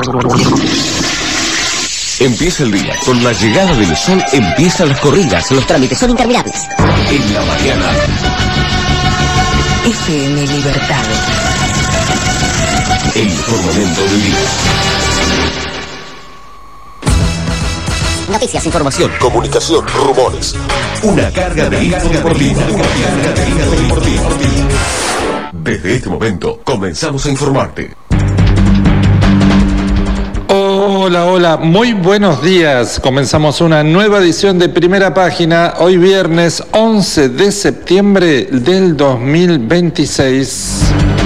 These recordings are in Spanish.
Empieza el día. Con la llegada del sol empiezan las corridas. Los trámites son interminables. En la mañana. FM Libertad. El mejor momento del día. Noticias, información, Comunicación, rumores. Una carga de info deportiva. Desde este momento comenzamos a informarte. Hola, muy buenos días. Comenzamos una nueva edición de Primera Página, hoy viernes 11 de septiembre del 2026.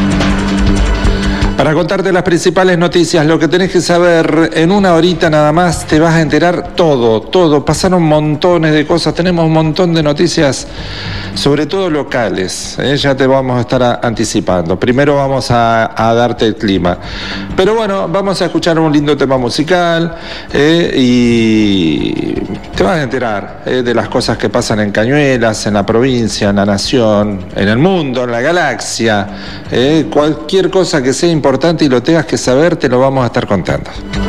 Para contarte las principales noticias, lo que tenés que saber en una horita nada más, te vas a enterar todo. Pasaron montones de cosas, tenemos un montón de noticias, sobre todo locales, ya te vamos a estar anticipando. Primero vamos a darte el clima. Pero bueno, vamos a escuchar un lindo tema musical y te vas a enterar de las cosas que pasan en Cañuelas, en la provincia, en la nación, en el mundo, en la galaxia. Cualquier cosa que sea importante y lo tengas que saber, te lo vamos a estar contando.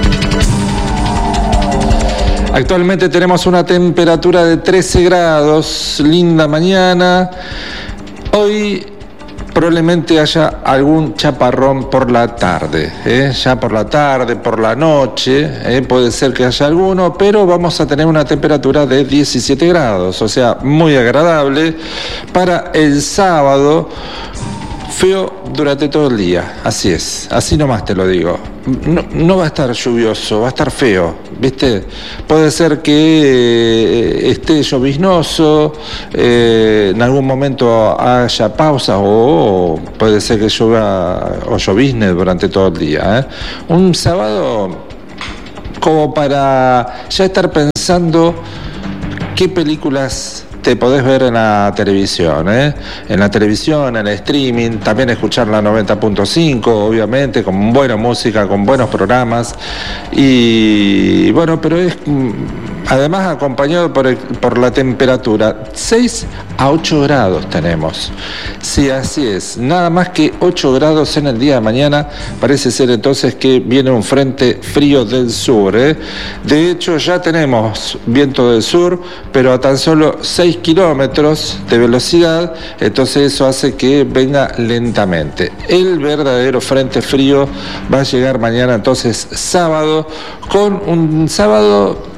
Actualmente tenemos una temperatura de 13 grados, linda mañana. Hoy probablemente haya algún chaparrón por la tarde, ya por la tarde, por la noche, puede ser que haya alguno, pero vamos a tener una temperatura de 17 grados, o sea, muy agradable para el sábado. Feo durante todo el día, así es, así nomás te lo digo. No va a estar lluvioso, va a estar feo, ¿viste? Puede ser que esté lloviznoso, en algún momento haya pausa o puede ser que llueva o llovizne durante todo el día. Un sábado como para ya estar pensando qué películas te podés ver en la televisión, en la televisión, en el streaming, también escuchar la 90.5, obviamente, con buena música, con buenos programas, y bueno, pero es además acompañado por la temperatura, 6 a 8 grados tenemos. Sí, así es, nada más que 8 grados en el día de mañana, parece ser entonces que viene un frente frío del sur, De hecho, ya tenemos viento del sur, pero a tan solo 6 kilómetros de velocidad, entonces eso hace que venga lentamente. El verdadero frente frío va a llegar mañana, entonces sábado, con un sábado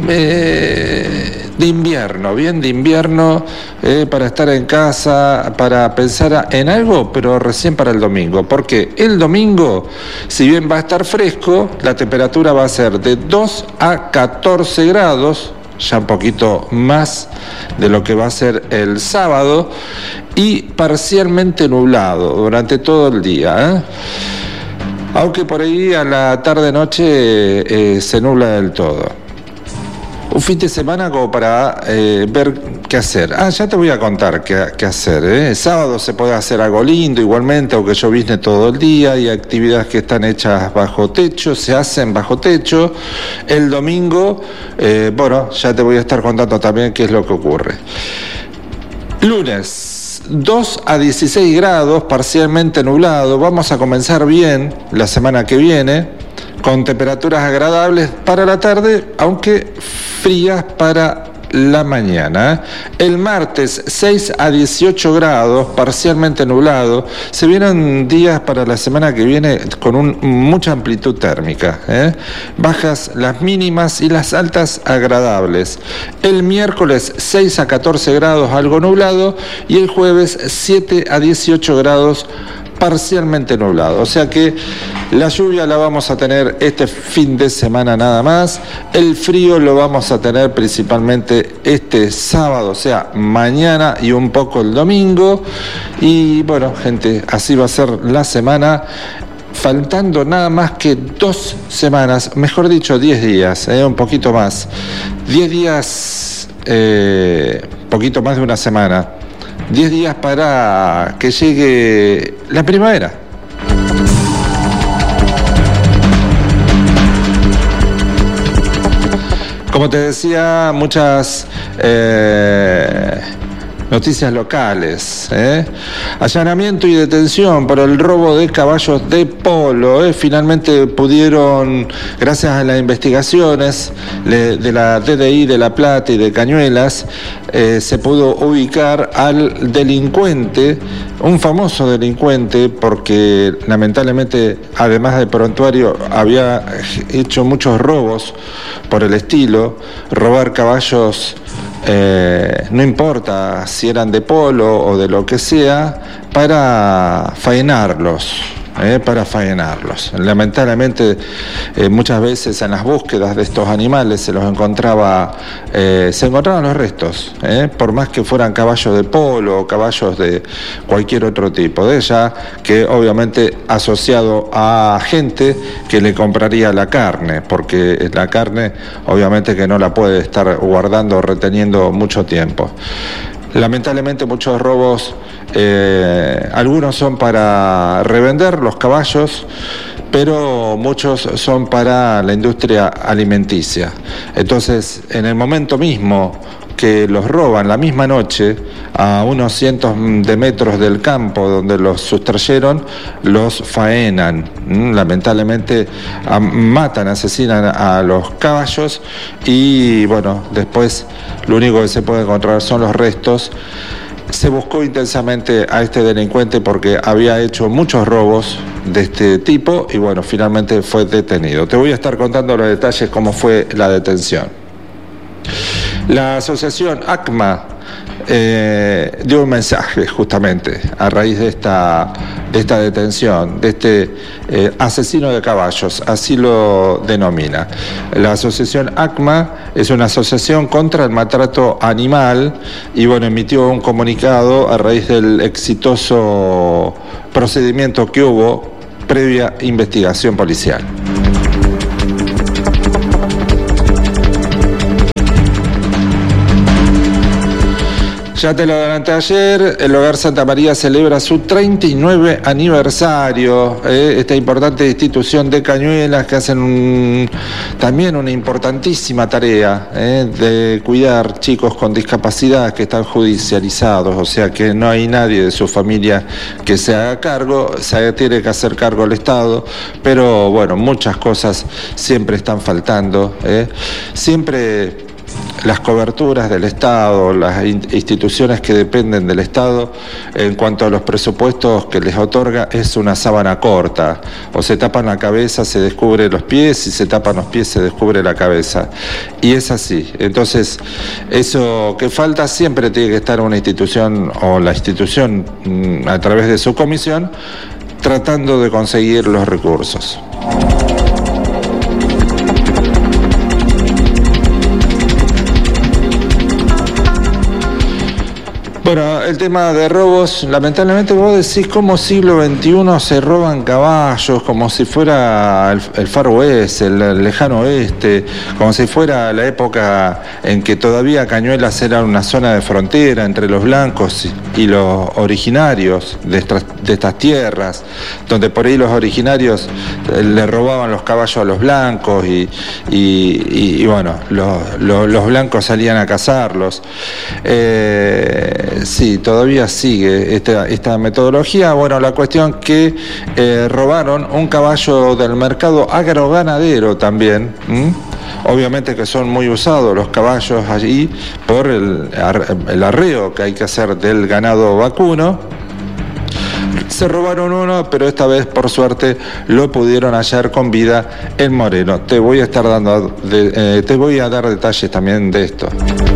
de invierno, bien de invierno, para estar en casa, para pensar en algo, pero recién para el domingo, porque el domingo, si bien va a estar fresco, la temperatura va a ser de 2 a 14 grados, ya un poquito más de lo que va a ser el sábado, y parcialmente nublado durante todo el día, aunque por ahí a la tarde-noche se nubla del todo. Un fin de semana como para ver qué hacer. Ya te voy a contar qué hacer. El sábado se puede hacer algo lindo igualmente, aunque llovizne todo el día, y actividades que están hechas bajo techo, se hacen bajo techo. El domingo, bueno, ya te voy a estar contando también qué es lo que ocurre. Lunes, 2 a 16 grados, parcialmente nublado. Vamos a comenzar bien la semana que viene, con temperaturas agradables para la tarde, aunque frías para la mañana. El martes 6 a 18 grados, parcialmente nublado. Se vienen días para la semana que viene con mucha amplitud térmica, bajas las mínimas y las altas agradables. El miércoles 6 a 14 grados, algo nublado, y el jueves 7 a 18 grados, parcialmente nublado, o sea que la lluvia la vamos a tener este fin de semana nada más. El frío lo vamos a tener principalmente este sábado, o sea, mañana y un poco el domingo. Y bueno, gente, así va a ser la semana, faltando nada más que 2 semanas, mejor dicho 10 días, un poquito más, 10 días, poquito más de una semana. 10 días para que llegue la primavera. Como te decía, muchas Noticias locales, allanamiento y detención por el robo de caballos de polo. Finalmente pudieron, gracias a las investigaciones de la DDI de La Plata y de Cañuelas, se pudo ubicar al delincuente, un famoso delincuente, porque lamentablemente, además de prontuario, había hecho muchos robos por el estilo, robar caballos. No importa si eran de polo o de lo que sea, para faenarlos. Lamentablemente, muchas veces en las búsquedas de estos animales se encontraban los restos, por más que fueran caballos de polo o caballos de cualquier otro tipo, de ella que obviamente asociado a gente que le compraría la carne, porque la carne obviamente que no la puede estar guardando o reteniendo mucho tiempo. Lamentablemente muchos robos, algunos son para revender los caballos, pero muchos son para la industria alimenticia. Entonces, en el momento mismo que los roban, la misma noche, a unos cientos de metros del campo donde los sustrayeron, los faenan. Lamentablemente matan, asesinan a los caballos y bueno, después lo único que se puede encontrar son los restos. Se buscó intensamente a este delincuente porque había hecho muchos robos de este tipo y bueno, finalmente fue detenido. Te voy a estar contando los detalles, cómo fue la detención. La asociación ACMA dio un mensaje justamente a raíz de esta detención, de este asesino de caballos, así lo denomina. La asociación ACMA es una asociación contra el maltrato animal y bueno, emitió un comunicado a raíz del exitoso procedimiento que hubo previa investigación policial. Ya te lo adelanté ayer, el Hogar Santa María celebra su 39 aniversario, esta importante institución de Cañuelas que hacen también una importantísima tarea de cuidar chicos con discapacidad que están judicializados, o sea que no hay nadie de su familia que se haga cargo, se tiene que hacer cargo el Estado, pero bueno, muchas cosas siempre están faltando, siempre. Las coberturas del Estado, las instituciones que dependen del Estado, en cuanto a los presupuestos que les otorga, es una sábana corta. O se tapan la cabeza, se descubre los pies, y se tapan los pies, se descubre la cabeza. Y es así. Entonces, eso que falta siempre tiene que estar una institución, o la institución a través de su comisión, tratando de conseguir los recursos. Bueno, el tema de robos, lamentablemente vos decís cómo siglo XXI se roban caballos, como si fuera el Far West, el lejano oeste, como si fuera la época en que todavía Cañuelas era una zona de frontera entre los blancos y los originarios de estas tierras, donde por ahí los originarios le robaban los caballos a los blancos y bueno, los blancos salían a cazarlos. Sí, todavía sigue esta metodología. Bueno, la cuestión que robaron un caballo del mercado agroganadero también. Obviamente que son muy usados los caballos allí por el arreo que hay que hacer del ganado vacuno. Se robaron uno, pero esta vez por suerte lo pudieron hallar con vida en Moreno. Te voy a dar detalles también de esto.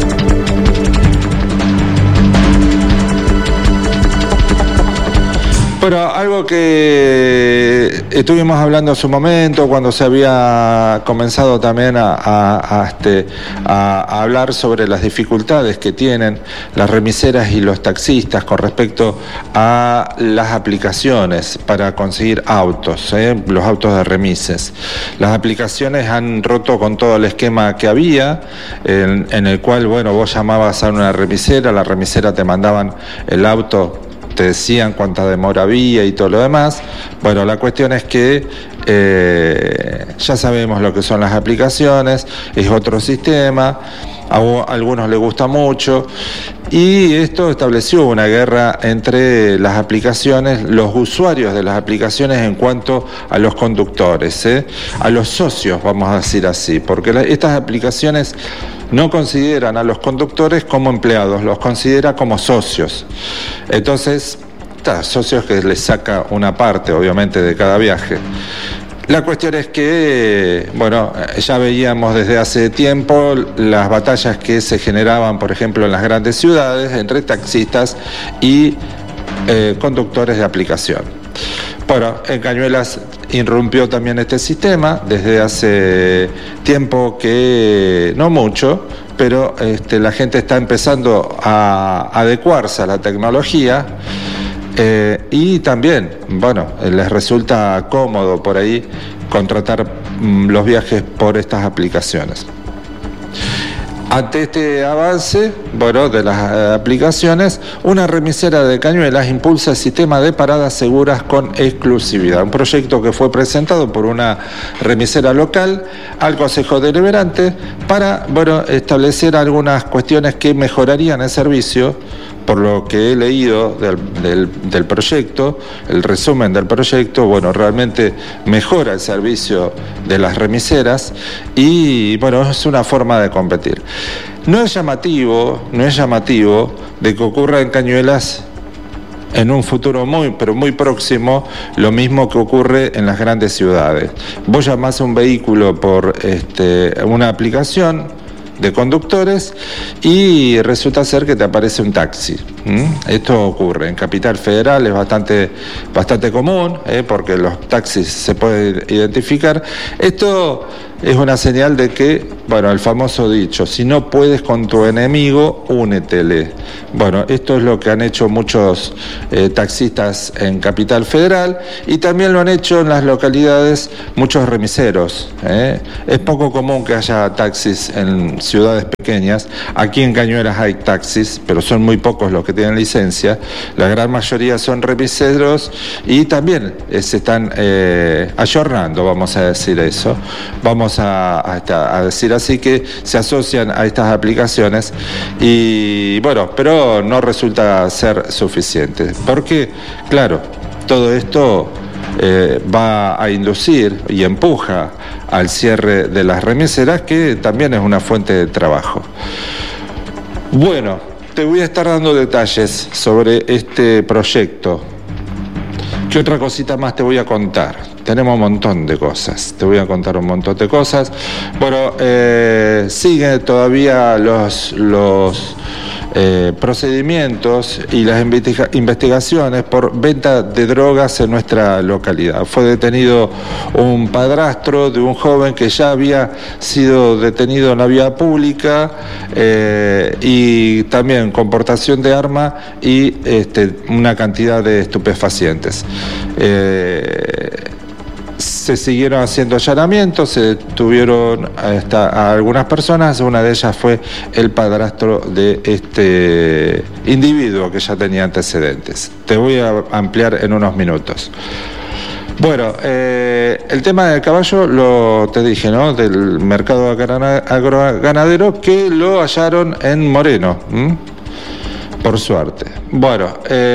Bueno, algo que estuvimos hablando en su momento, cuando se había comenzado también a hablar sobre las dificultades que tienen las remiseras y los taxistas con respecto a las aplicaciones para conseguir autos, los autos de remises. Las aplicaciones han roto con todo el esquema que había, en el cual, bueno, vos llamabas a una remisera, la remisera te mandaban el auto, te decían cuánta demora había y todo lo demás. Bueno, la cuestión es que Ya sabemos lo que son las aplicaciones, es otro sistema, a algunos les gusta mucho, y esto estableció una guerra entre las aplicaciones, los usuarios de las aplicaciones en cuanto a los conductores, a los socios, vamos a decir así, porque estas aplicaciones no consideran a los conductores como empleados, los considera como socios. Entonces, socios que les saca una parte, obviamente, de cada viaje. La cuestión es que, bueno, ya veíamos desde hace tiempo las batallas que se generaban, por ejemplo, en las grandes ciudades, entre taxistas y conductores de aplicación. Bueno, en Cañuelas irrumpió también este sistema desde hace tiempo, que no mucho, pero la gente está empezando a adecuarse a la tecnología. Y también, bueno, les resulta cómodo por ahí contratar los viajes por estas aplicaciones. Ante este avance, bueno, de las aplicaciones, una remisera de Cañuelas impulsa el sistema de paradas seguras con exclusividad. Un proyecto que fue presentado por una remisera local al Consejo Deliberante para, bueno, establecer algunas cuestiones que mejorarían el servicio. Por lo que he leído del proyecto, el resumen del proyecto, bueno, realmente mejora el servicio de las remiseras y, bueno, es una forma de competir. No es llamativo de que ocurra en Cañuelas en un futuro pero muy próximo, lo mismo que ocurre en las grandes ciudades. Vos llamás a un vehículo por una aplicación de conductores y resulta ser que te aparece un taxi. Esto ocurre en Capital Federal, es bastante común, porque los taxis se pueden identificar. Esto es una señal de que, bueno, el famoso dicho, si no puedes con tu enemigo, únetele. Bueno, esto es lo que han hecho muchos taxistas en Capital Federal y también lo han hecho en las localidades muchos remiseros. Es poco común que haya taxis en ciudades pequeñas. Aquí en Cañuelas hay taxis, pero son muy pocos los que tienen licencia. La gran mayoría son remiseros y también se están ayornando, vamos a decir eso. Vamos a decir así, que se asocian a estas aplicaciones y, bueno, pero no resulta ser suficiente. Porque, claro, todo esto va a inducir y empuja al cierre de las remiseras, que también es una fuente de trabajo. Bueno, te voy a estar dando detalles sobre este proyecto. ¿Qué otra cosita más te voy a contar? Tenemos un montón de cosas, te voy a contar un montón de cosas. Bueno, siguen todavía los procedimientos y las investigaciones por venta de drogas en nuestra localidad. Fue detenido un padrastro de un joven que ya había sido detenido en la vía pública y también con portación de arma y una cantidad de estupefacientes. Se siguieron haciendo allanamientos, se detuvieron a algunas personas, una de ellas fue el padrastro de este individuo que ya tenía antecedentes. Te voy a ampliar en unos minutos. Bueno, el tema del caballo te dije, ¿no? Del mercado agroganadero, que lo hallaron en Moreno, por suerte. Bueno,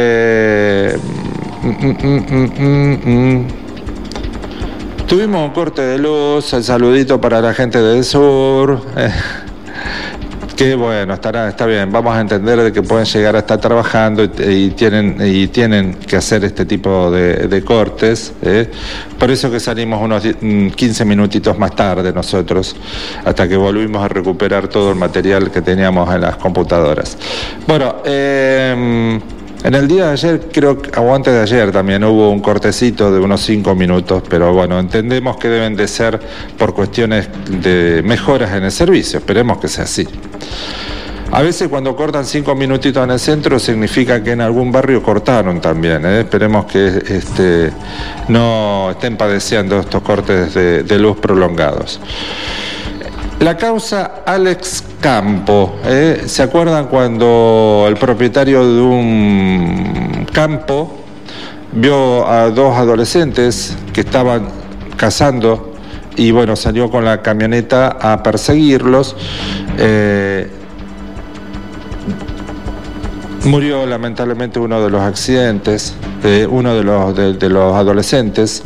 tuvimos un corte de luz, el saludito para la gente del sur, que bueno, está bien, vamos a entender de que pueden llegar a estar trabajando y tienen que hacer este tipo de cortes, por eso que salimos unos 15 minutitos más tarde nosotros, hasta que volvimos a recuperar todo el material que teníamos en las computadoras. Bueno, en el día de ayer, creo que, o antes de ayer también, hubo un cortecito de unos 5 minutos, pero bueno, entendemos que deben de ser por cuestiones de mejoras en el servicio, esperemos que sea así. A veces cuando cortan 5 minutitos en el centro significa que en algún barrio cortaron también, esperemos que no estén padeciendo estos cortes de luz prolongados. La causa Alex Campo, ¿se acuerdan cuando el propietario de un campo vio a dos adolescentes que estaban cazando y bueno, salió con la camioneta a perseguirlos. Murió lamentablemente uno de los accidentes, uno de los adolescentes.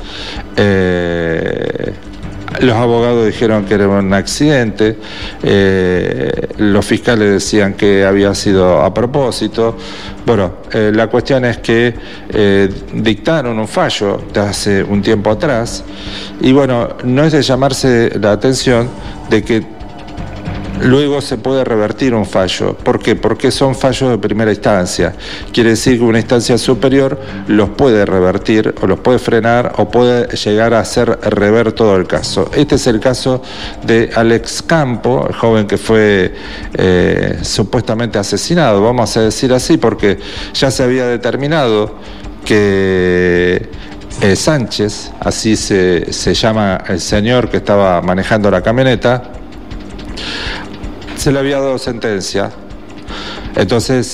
Los abogados dijeron que era un accidente, los fiscales decían que había sido a propósito. Bueno, la cuestión es que dictaron un fallo de hace un tiempo atrás y bueno, no es de llamarse la atención de que luego se puede revertir un fallo. ¿Por qué? Porque son fallos de primera instancia. Quiere decir que una instancia superior los puede revertir, o los puede frenar, o puede llegar a hacer rever todo el caso. Este es el caso de Alex Campo, el joven que fue supuestamente asesinado, vamos a decir así, porque ya se había determinado que Sánchez, así se llama el señor que estaba manejando la camioneta, se le había dado sentencia. Entonces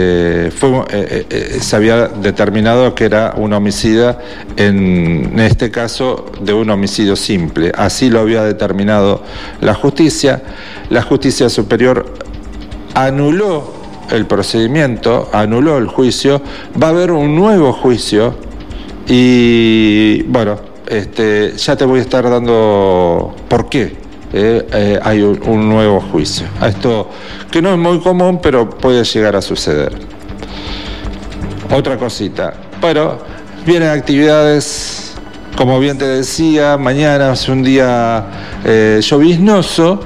se había determinado que era un homicida, en este caso de un homicidio simple. Así lo había determinado la justicia. La justicia superior anuló el procedimiento, anuló el juicio. Va a haber un nuevo juicio y bueno, ya te voy a estar dando por qué. Hay un nuevo juicio. Esto que no es muy común, pero puede llegar a suceder. Otra cosita, pero vienen actividades, como bien te decía, mañana es un día lloviznoso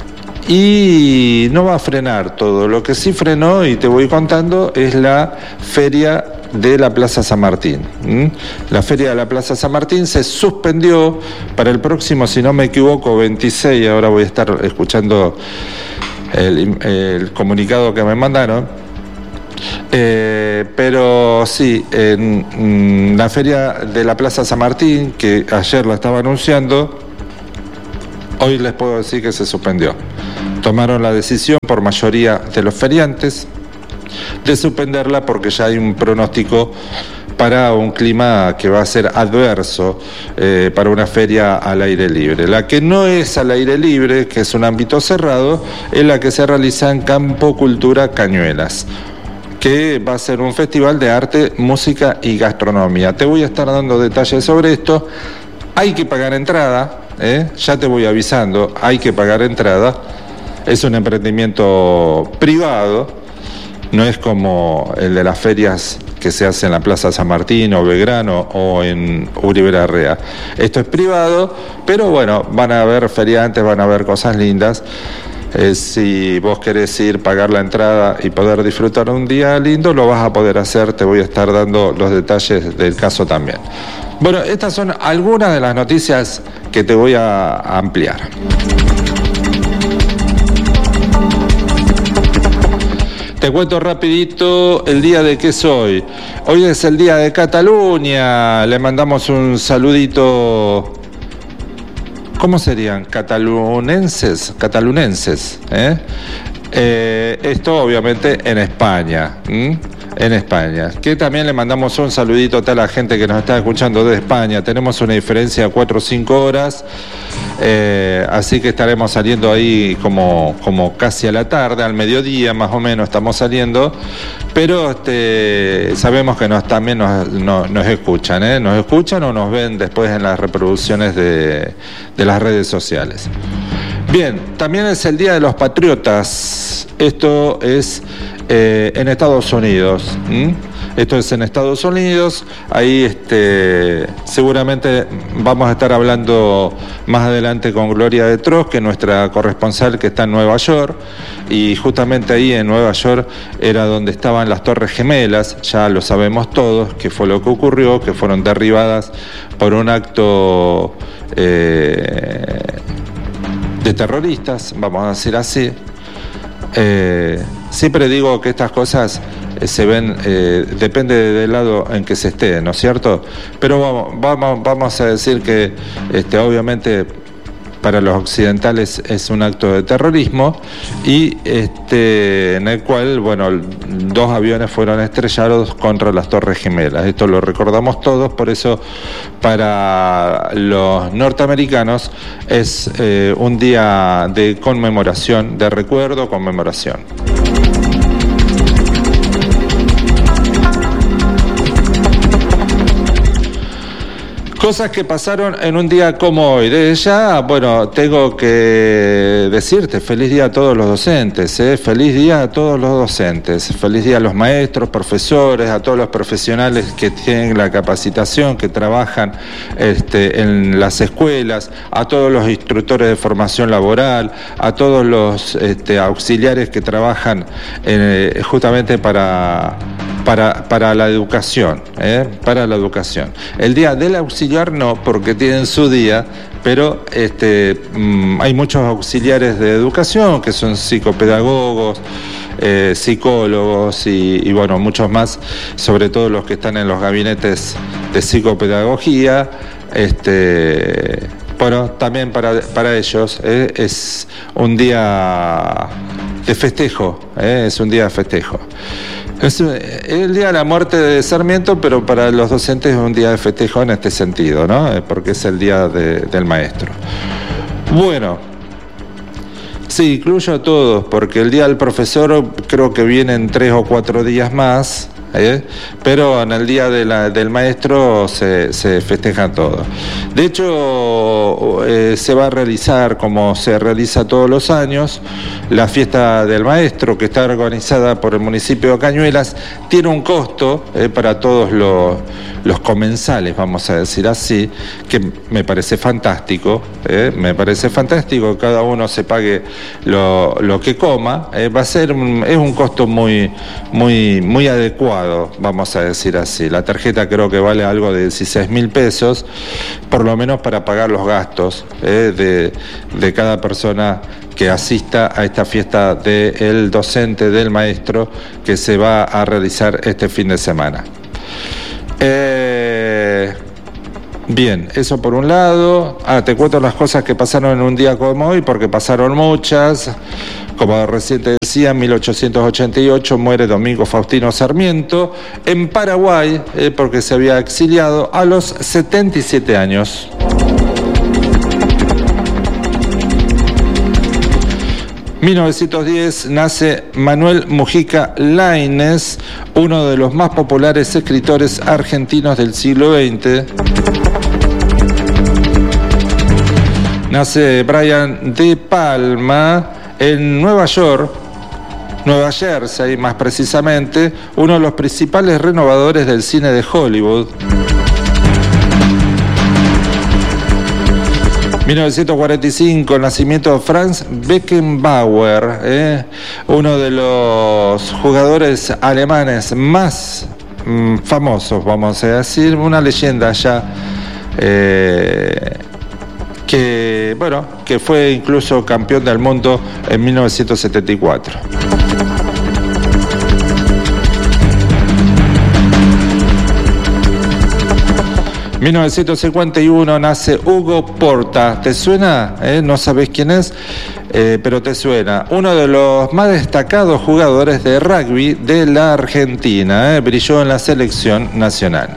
y no va a frenar todo. Lo que sí frenó, y te voy contando, es la feria de la Plaza San Martín. La feria de la Plaza San Martín se suspendió para el próximo, si no me equivoco, 26, ahora voy a estar escuchando el comunicado que me mandaron, pero sí, en la feria de la Plaza San Martín, que ayer la estaba anunciando, hoy les puedo decir que se suspendió. Tomaron la decisión por mayoría de los feriantes de suspenderla porque ya hay un pronóstico para un clima que va a ser adverso para una feria al aire libre. La que no es al aire libre, que es un ámbito cerrado, es la que se realiza en Campo Cultura Cañuelas, que va a ser un festival de arte, música y gastronomía. Te voy a estar dando detalles sobre esto. Hay que pagar entrada, ya te voy avisando, hay que pagar entrada. Es un emprendimiento privado. No es como el de las ferias que se hace en la Plaza San Martín o Belgrano o en Uribe Larrea. Esto es privado, pero bueno, van a haber feriantes, van a haber cosas lindas. Si vos querés ir, pagar la entrada y poder disfrutar un día lindo, lo vas a poder hacer. Te voy a estar dando los detalles del caso también. Bueno, estas son algunas de las noticias que te voy a ampliar. Te cuento rapidito el día de qué es hoy. Hoy es el día de Cataluña. Le mandamos un saludito. ¿Cómo serían? Catalunenses. Esto obviamente en España. En España. Que también le mandamos un saludito a toda la gente que nos está escuchando de España. Tenemos una diferencia de 4 o 5 horas. Así que estaremos saliendo ahí como casi a la tarde, al mediodía más o menos estamos saliendo, pero sabemos que también nos escuchan, nos escuchan o nos ven después en las reproducciones de las redes sociales. Bien, también es el Día de los Patriotas. Esto es en Estados Unidos. Esto es en Estados Unidos. Ahí seguramente vamos a estar hablando más adelante con Gloria de Tros, que es nuestra corresponsal que está en Nueva York. Y justamente ahí en Nueva York era donde estaban las Torres Gemelas. Ya lo sabemos todos, que fue lo que ocurrió, que fueron derribadas por un acto de terroristas, vamos a decir así. Siempre digo que estas cosas se ven, depende del lado en que se esté, ¿no es cierto? Pero vamos a decir que obviamente para los occidentales es un acto de terrorismo, y en el cual, bueno, 2 aviones fueron estrellados contra las Torres Gemelas. Esto lo recordamos todos, por eso para los norteamericanos es un día de conmemoración, de recuerdo, conmemoración. Cosas que pasaron en un día como hoy. Desde ya, bueno, tengo que decirte, feliz día a todos los docentes, feliz día a todos los docentes, feliz día a los maestros, profesores, a todos los profesionales que tienen la capacitación, que trabajan en las escuelas, a todos los instructores de formación laboral, a todos los auxiliares que trabajan justamente para la educación, para la educación. El día del auxiliar no, porque tienen su día, pero hay muchos auxiliares de educación que son psicopedagogos, psicólogos y bueno, muchos más, sobre todo los que están en los gabinetes de psicopedagogía. Bueno, también para ellos es un día de festejo, es un día de festejo. Es el día de la muerte de Sarmiento, pero para los docentes es un día de festejo en este sentido, ¿no? Porque es el día del maestro. Bueno, sí, incluyo a todos, porque el día del profesor creo que vienen 3 o 4 días más, pero en el día del maestro se festejan todos. De hecho, se va a realizar, como se realiza todos los años, la fiesta del maestro, que está organizada por el municipio de Cañuelas. Tiene un costo para todos los comensales, vamos a decir así, que me parece fantástico, que cada uno se pague lo que coma. Es un costo muy adecuado, vamos a decir así. La tarjeta creo que vale algo de 16.000 pesos, por lo menos para pagar los gastos de cada persona que asista a esta fiesta del docente, del maestro, que se va a realizar este fin de semana. Bien, eso por un lado. Te cuento las cosas que pasaron en un día como hoy, porque pasaron muchas. Como recién te decía, en 1888 muere Domingo Faustino Sarmiento en Paraguay, porque se había exiliado a los 77 años. En 1910 nace Manuel Mujica Laínez, uno de los más populares escritores argentinos del siglo XX. Nace Brian De Palma en Nueva York, Nueva Jersey más precisamente, uno de los principales renovadores del cine de Hollywood. 1945, el nacimiento de Franz Beckenbauer, uno de los jugadores alemanes más famosos, vamos a decir, una leyenda ya, que fue incluso campeón del mundo en 1974. 1951 nace Hugo Porta. ¿Te suena? No sabés quién es, pero te suena. Uno de los más destacados jugadores de rugby de la Argentina. Brilló en la selección nacional.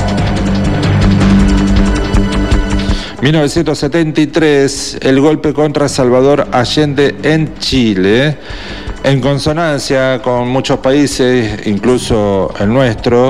1973, el golpe contra Salvador Allende en Chile. En consonancia con muchos países, incluso el nuestro.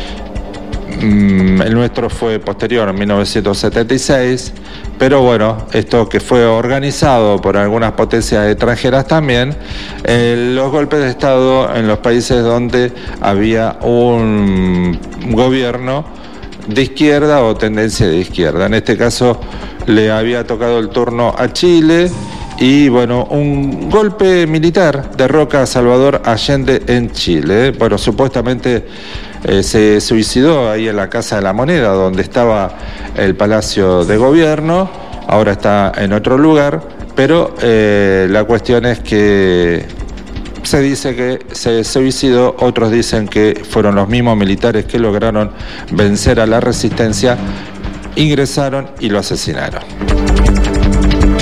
El nuestro fue posterior, en 1976, pero bueno, esto que fue organizado por algunas potencias extranjeras también, los golpes de Estado en los países donde había un gobierno de izquierda o tendencia de izquierda. En este caso le había tocado el turno a Chile y bueno, un golpe militar derroca a Salvador Allende en Chile. Bueno, supuestamente se suicidó ahí en la Casa de la Moneda, donde estaba el Palacio de Gobierno. Ahora está en otro lugar, pero la cuestión es que se dice que se suicidó, otros dicen que fueron los mismos militares que lograron vencer a la resistencia, ingresaron y lo asesinaron.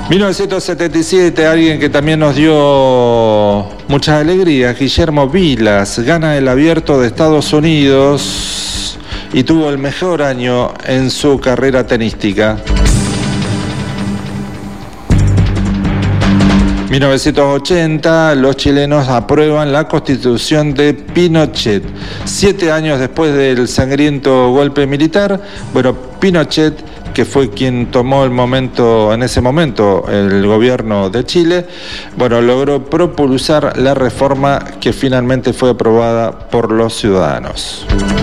1977, alguien que también nos dio muchas alegrías, Guillermo Vilas, gana el Abierto de Estados Unidos y tuvo el mejor año en su carrera tenística. 1980, los chilenos aprueban la Constitución de Pinochet. 7 años después del sangriento golpe militar, Pinochet, que fue quien tomó en ese momento el gobierno de Chile, logró propulsar la reforma que finalmente fue aprobada por los ciudadanos.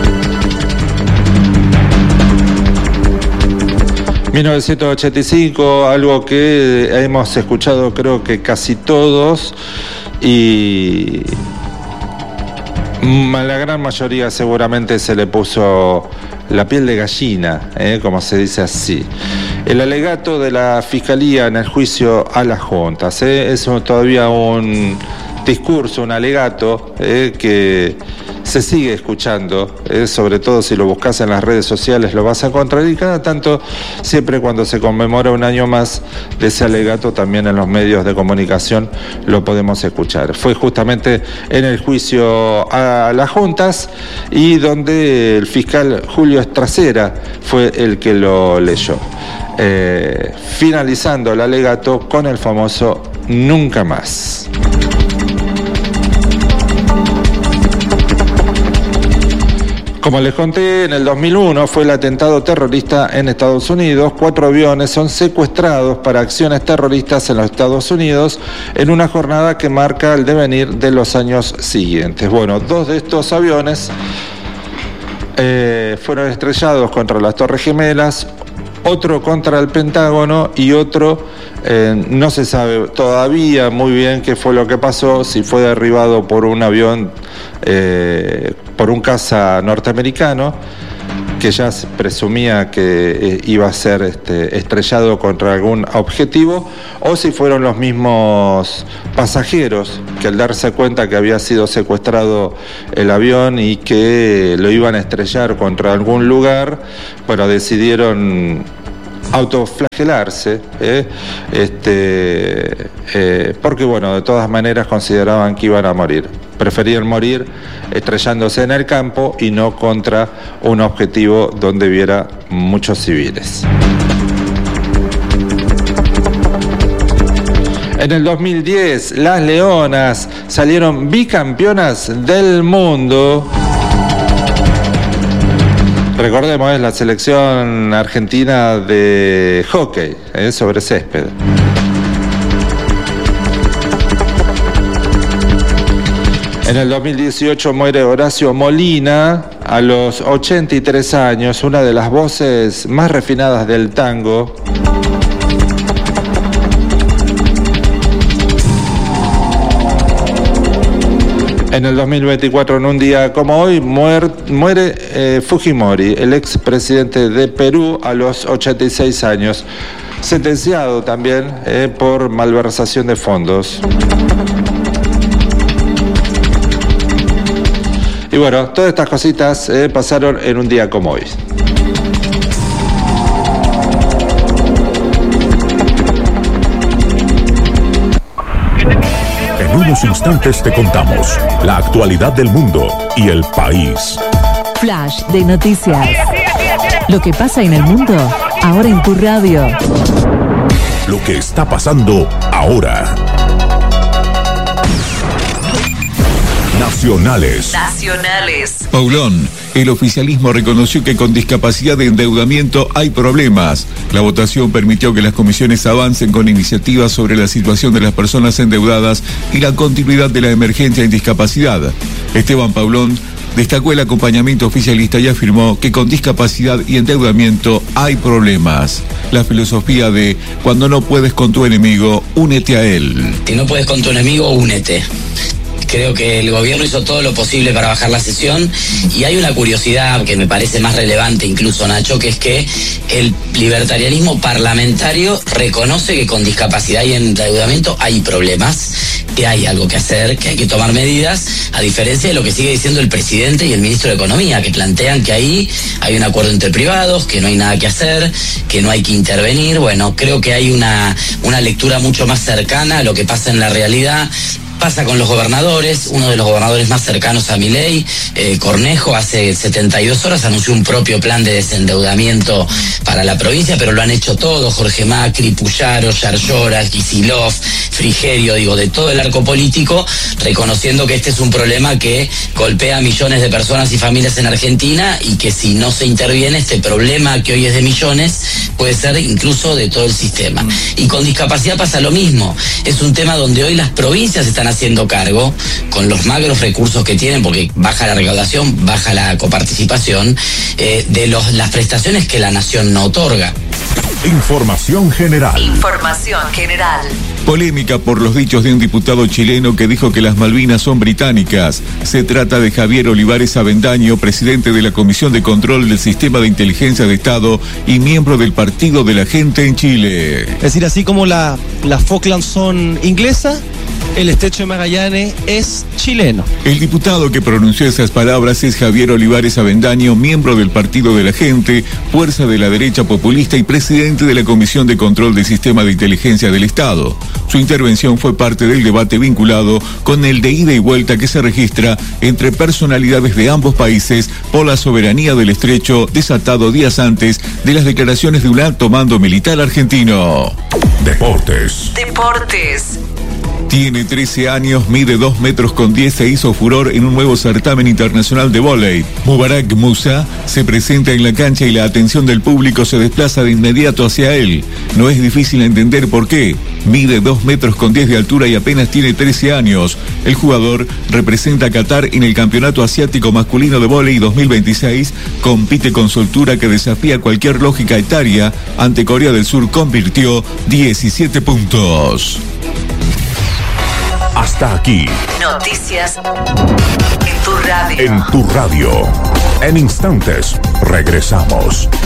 1985, algo que hemos escuchado creo que casi todos y la gran mayoría seguramente se le puso la piel de gallina, como se dice así. El alegato de la Fiscalía en el juicio a las juntas, es todavía un discurso, un alegato que se sigue escuchando, sobre todo si lo buscas en las redes sociales lo vas a encontrar, y cada tanto, siempre cuando se conmemora un año más de ese alegato, también en los medios de comunicación lo podemos escuchar. Fue justamente en el juicio a las juntas y donde el fiscal Julio Estracera fue el que lo leyó, finalizando el alegato con el famoso "nunca más". Como les conté, en el 2001 fue el atentado terrorista en Estados Unidos. 4 aviones son secuestrados para acciones terroristas en los Estados Unidos en una jornada que marca el devenir de los años siguientes. 2 de estos aviones fueron estrellados contra las Torres Gemelas, otro contra el Pentágono y otro no se sabe todavía muy bien qué fue lo que pasó, si fue derribado por un avión, por un caza norteamericano, que ya se presumía que iba a ser estrellado contra algún objetivo, o si fueron los mismos pasajeros que, al darse cuenta que había sido secuestrado el avión y que lo iban a estrellar contra algún lugar, decidieron autoflagelarse, porque de todas maneras consideraban que iban a morir. Preferían morir estrellándose en el campo y no contra un objetivo donde hubiera muchos civiles. En el 2010, las Leonas salieron bicampeonas del mundo. Recordemos, es la selección argentina de hockey sobre césped. En el 2018 muere Horacio Molina a los 83 años, una de las voces más refinadas del tango. En el 2024, en un día como hoy, muere Fujimori, el expresidente de Perú, a los 86 años, sentenciado también por malversación de fondos. Y todas estas cositas pasaron en un día como hoy. En unos instantes te contamos la actualidad del mundo y el país. Flash de noticias. Lo que pasa en el mundo, ahora en tu radio. Lo que está pasando ahora. Nacionales. Paulón, el oficialismo reconoció que con discapacidad de endeudamiento hay problemas. La votación permitió que las comisiones avancen con iniciativas sobre la situación de las personas endeudadas y la continuidad de la emergencia en discapacidad. Esteban Paulón destacó el acompañamiento oficialista y afirmó que con discapacidad y endeudamiento hay problemas. La filosofía de cuando no puedes con tu enemigo, únete a él. Si no puedes con tu enemigo, únete. Creo que el gobierno hizo todo lo posible para bajar la sesión y hay una curiosidad que me parece más relevante incluso, Nacho, que es que el libertarianismo parlamentario reconoce que con discapacidad y endeudamiento hay problemas, que hay algo que hacer, que hay que tomar medidas, a diferencia de lo que sigue diciendo el presidente y el ministro de Economía, que plantean que ahí hay un acuerdo entre privados, que no hay nada que hacer, que no hay que intervenir. Bueno, creo que hay una lectura mucho más cercana a lo que pasa en la realidad. Pasa con los gobernadores, uno de los gobernadores más cercanos a Milei, Cornejo, hace 72 horas anunció un propio plan de desendeudamiento para la provincia, pero lo han hecho todos, Jorge Macri, Puyaro, Yarlora, Kicillof, Frigerio, de todo el arco político, reconociendo que este es un problema que golpea a millones de personas y familias en Argentina y que si no se interviene, este problema que hoy es de millones puede ser incluso de todo el sistema. Y con discapacidad pasa lo mismo, es un tema donde hoy las provincias están haciendo cargo, con los magros recursos que tienen, porque baja la recaudación, baja la coparticipación, de las prestaciones que la nación no otorga. Información general. Polémica por los dichos de un diputado chileno que dijo que las Malvinas son británicas. Se trata de Javier Olivares Avendaño, presidente de la Comisión de Control del Sistema de Inteligencia de Estado y miembro del Partido de la Gente en Chile. Es decir, así como las Falklands son inglesas, el estrecho de Magallanes es chileno. El diputado que pronunció esas palabras es Javier Olivares Avendaño, miembro del Partido de la Gente, fuerza de la derecha populista y presidente de la Comisión de Control del Sistema de Inteligencia del Estado. Su intervención fue parte del debate vinculado con el de ida y vuelta que se registra entre personalidades de ambos países por la soberanía del estrecho, desatado días antes de las declaraciones de un alto mando militar argentino. Deportes. Tiene 13 años, mide 2 metros con 10 e hizo furor en un nuevo certamen internacional de vóley. Mubarak Musa se presenta en la cancha y la atención del público se desplaza de inmediato hacia él. No es difícil entender por qué. Mide 2 metros con 10 de altura y apenas tiene 13 años. El jugador representa a Qatar en el Campeonato Asiático Masculino de Vóley 2026. Compite con soltura que desafía cualquier lógica etaria. Ante Corea del Sur convirtió 17 puntos. Hasta aquí. Noticias en tu radio. En tu radio. En instantes, regresamos.